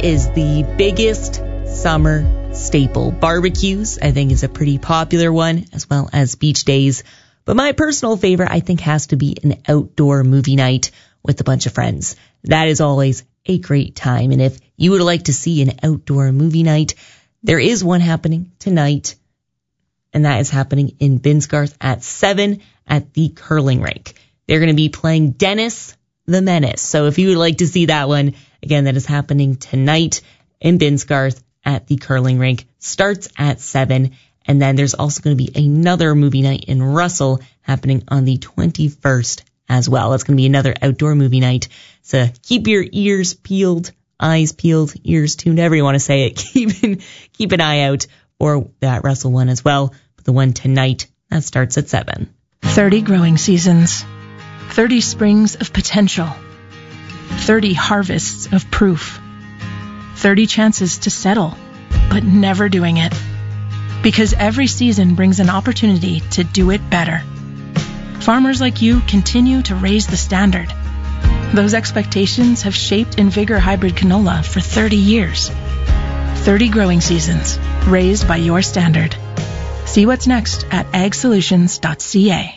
is the biggest summer staple. Barbecues, I think, is a pretty popular one, as well as beach days. But my personal favorite, I think, has to be an outdoor movie night with a bunch of friends. That is always a great time. And if you would like to see an outdoor movie night, there is one happening tonight, and that is happening in Binsgarth at 7 at the curling rink. They're going to be playing Dennis the Menace. So if you would like to see that one, again, that is happening tonight in Binsgarth at the curling rink. Starts at 7. And then there's also going to be another movie night in Russell happening on the 21st as well. That's going to be another outdoor movie night. So keep your ears peeled, eyes peeled, ears tuned, however you want to say it. Keep an eye out for that Russell one as well. But the one tonight, that starts at 7. 30 growing seasons. 30 springs of potential. 30 harvests of proof. 30 chances to settle, but never doing it. Because every season brings an opportunity to do it better. Farmers like you continue to raise the standard. Those expectations have shaped Invigor Hybrid Canola for 30 years. 30 growing seasons, raised by your standard. See what's next at agsolutions.ca.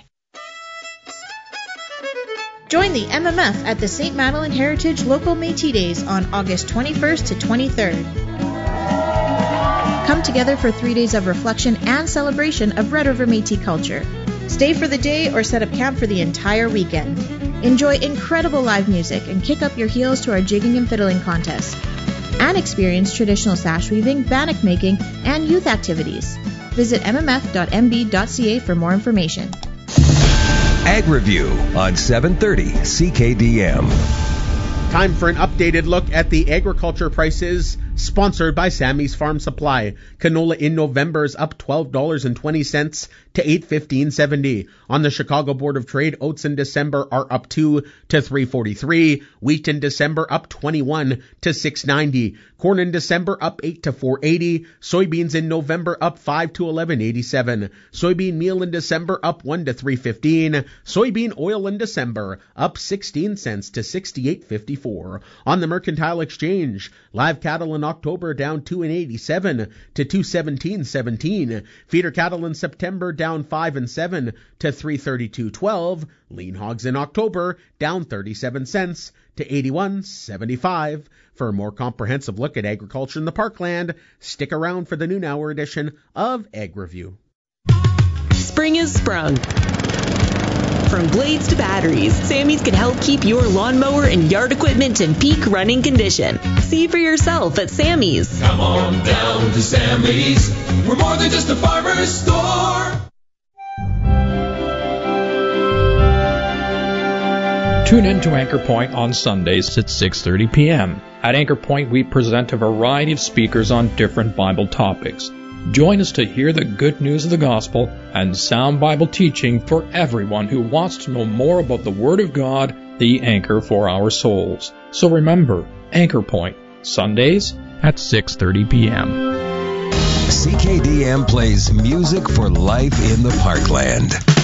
Join the MMF at the St. Madeleine Heritage Local Métis Days on August 21st to 23rd. Come together for 3 days of reflection and celebration of Red River Métis culture. Stay for the day or set up camp for the entire weekend. Enjoy incredible live music and kick up your heels to our jigging and fiddling contest. And experience traditional sash weaving, bannock making, and youth activities. Visit mmf.mb.ca for more information. Ag Review on 730 CKDM. Time for an updated look at the agriculture prices, sponsored by Sammy's Farm Supply. Canola in November is up $12.20 to $8.15.70. On the Chicago Board of Trade, oats in December are up 2 to $3.43. Wheat in December up 21 to $6.90. Corn in December up 8 to $4.80. Soybeans in November up 5 to $11.87. Soybean meal in December up 1 to $3.15. Soybean oil in December up 16 cents to $68.54. On the Mercantile Exchange, live cattle in October down 2.87 to 2.17.17. Feeder cattle in September down 5 and 7 to 3.32.12. Lean hogs in October down 37 cents to 81.75. For a more comprehensive look at agriculture in the Parkland, stick around for the noon hour edition of Ag Review. Spring is sprung. From blades to batteries, Sammy's can help keep your lawnmower and yard equipment in peak running condition. See for yourself at Sammy's. Come on down to Sammy's. We're more than just a farmer's store. Tune in to Anchor Point on Sundays at 6:30 p.m. At Anchor Point, we present a variety of speakers on different Bible topics. Join us to hear the good news of the gospel and sound Bible teaching for everyone who wants to know more about the Word of God, the anchor for our souls. So remember, Anchor Point, Sundays at 6:30 p.m. CKDM plays music for life in the Parkland.